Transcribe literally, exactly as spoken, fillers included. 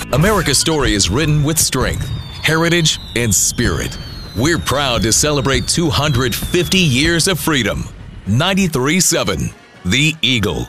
America's story is written with strength, heritage, and spirit. We're proud to celebrate two hundred fifty years of freedom. ninety-three point seven The Eagle.